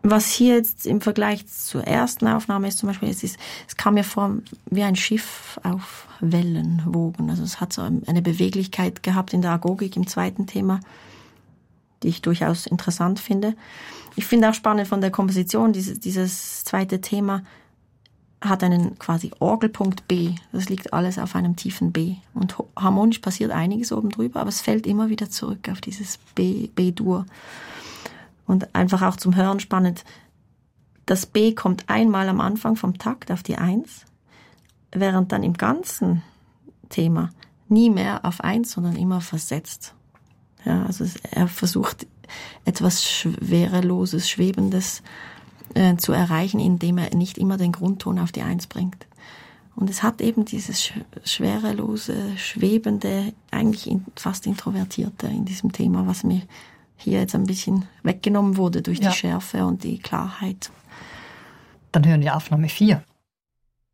Was hier jetzt im Vergleich zur ersten Aufnahme ist zum Beispiel, es kam mir vor wie ein Schiff auf Wellen, Wogen. Also es hat so eine Beweglichkeit gehabt in der Agogik im zweiten Thema, die ich durchaus interessant finde. Ich finde auch spannend von der Komposition, dieses zweite Thema hat einen quasi Orgelpunkt B. Das liegt alles auf einem tiefen B. Und harmonisch passiert einiges oben drüber, aber es fällt immer wieder zurück auf dieses B-Dur. Und einfach auch zum Hören spannend. Das B kommt einmal am Anfang vom Takt auf die 1, während dann im ganzen Thema nie mehr auf 1, sondern immer versetzt. Ja, also er versucht etwas Schwereloses, Schwebendes zu erreichen, indem er nicht immer den Grundton auf die 1 bringt. Und es hat eben dieses schwerelose, schwebende, eigentlich fast introvertierte in diesem Thema, was mir hier jetzt ein bisschen weggenommen wurde durch die Schärfe und die Klarheit. Dann hören wir Aufnahme 4.